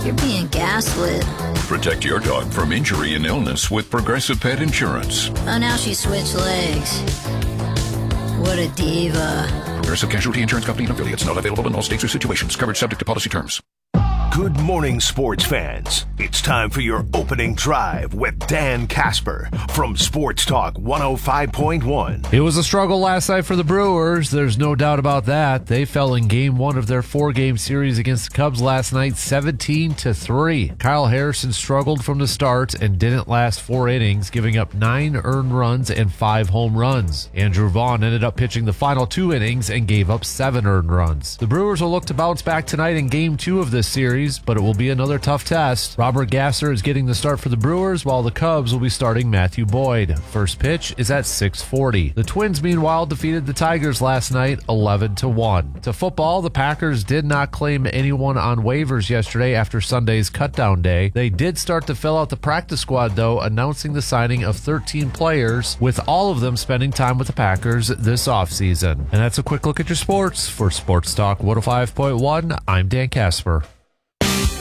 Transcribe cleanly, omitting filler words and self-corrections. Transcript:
you're being gaslit. Protect your dog from injury and illness with Progressive Pet Insurance. Oh, now she switched legs. What a diva. Progressive Casualty Insurance Company and affiliates. Not available in all states or situations. Coverage subject to policy terms. Good morning, sports fans. It's time for your opening drive with Dan Casper from Sports Talk 105.1. It was a struggle last night for the Brewers. There's no doubt about that. They fell in game one of their four-game series against the Cubs last night, 17-3. Kyle Harrison struggled from the start and didn't last 4 innings, giving up 9 earned runs and 5 home runs. Andrew Vaughn ended up pitching the final 2 innings and gave up 7 earned runs. The Brewers will look to bounce back tonight in game 2 of this series, but it will be another tough test. Robert Gasser is getting the start for the Brewers, while the Cubs will be starting Matthew Boyd. First pitch is at 6:40. The Twins, meanwhile, defeated the Tigers last night 11-1. To football, the Packers did not claim anyone on waivers yesterday after Sunday's cutdown day. They did start to fill out the practice squad, though, announcing the signing of 13 players, with all of them spending time with the Packers this offseason. And that's a quick look at your sports. For Sports Talk 105.1, I'm Dan Casper.